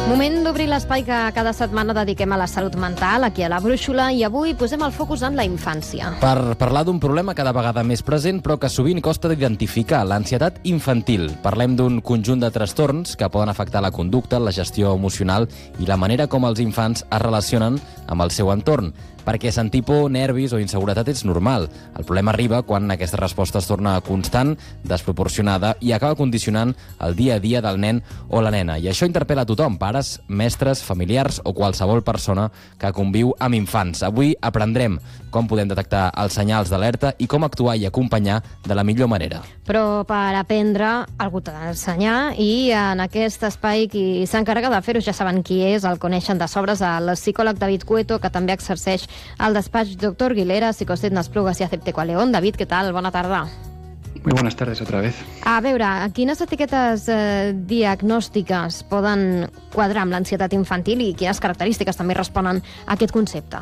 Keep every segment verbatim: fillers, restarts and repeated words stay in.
Moment d'obrir l'espai que cada setmana dediquem a la salut mental, aquí a la Brúixola, i avui posem el focus en la infància. Per parlar d'un problema cada vegada més present, però que sovint costa d'identificar, l'ansietat infantil. Parlem d'un conjunt de trastorns que poden afectar la conducta, la gestió emocional i la manera com els infants es relacionen amb el seu entorn. Perquè sentir por, nervis o inseguretat és normal. El problema arriba quan aquesta resposta es torna constant, desproporcionada i acaba condicionant el dia a dia del nen o la nena. I això interpel·la a tothom, pares, mestres, familiars o qualsevol persona que conviu amb infants. Avui aprendrem com podem detectar els senyals d'alerta i com actuar i acompanyar de la millor manera. Però per aprendre, algú t'ha d'ensenyar, i en aquest espai qui s'encarrega de fer-ho ja saben qui és, el coneixen de sobres, el psicòleg David Cueto, que també exerceix al despatx Doctor Guilera, Psicostet N'Esplugues i Acepte Qual León. David, què tal? Bona tarda. Muy buenas tardes otra vez. A veure, quines etiquetes eh, diagnòstiques poden quadrar amb l'ansietat infantil i quines característiques també responen a aquest concepte?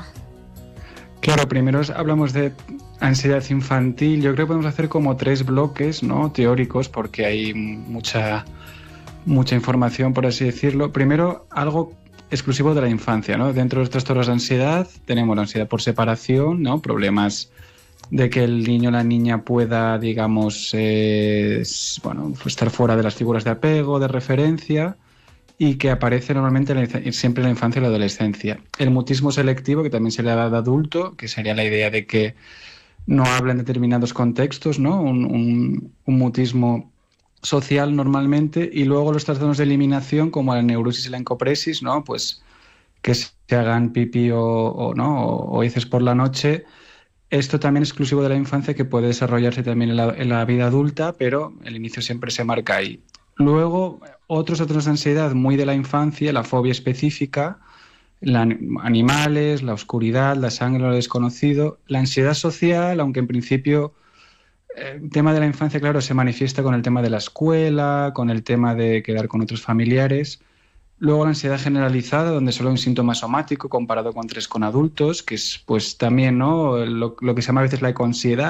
Claro, primero hablamos de ansiedad infantil. Yo creo que podemos hacer como tres bloques, ¿no?, teóricos, porque hay mucha, mucha información, por así decirlo. Primero, algo exclusivo de la infancia, ¿no? Dentro de los trastornos de ansiedad tenemos la ansiedad por separación, ¿no?, problemas de que el niño o la niña pueda, digamos, eh, bueno, estar fuera de las figuras de apego, de referencia, y que aparece normalmente en la, siempre en la infancia y la adolescencia. El mutismo selectivo, que también se le da de adulto, que sería la idea de que no habla en determinados contextos, ¿no?, un, un, un mutismo social normalmente. Y luego los trastornos de eliminación, como la neurosis y la encopresis, ¿no?, pues que se hagan pipí o, o no o, o heces por la noche. Esto también es exclusivo de la infancia, que puede desarrollarse también en la, en la vida adulta, pero el inicio siempre se marca ahí. Luego, otros trastornos de ansiedad muy de la infancia, la fobia específica, la, animales, la oscuridad, la sangre, lo desconocido, la ansiedad social, aunque en principio el tema de la infancia, claro, se manifiesta con el tema de la escuela, con el tema de quedar con otros familiares. Luego la ansiedad generalizada, donde solo hay un síntoma somático comparado con tres con adultos, que es pues también, ¿no?, lo, lo que se llama a veces la ecoansiedad.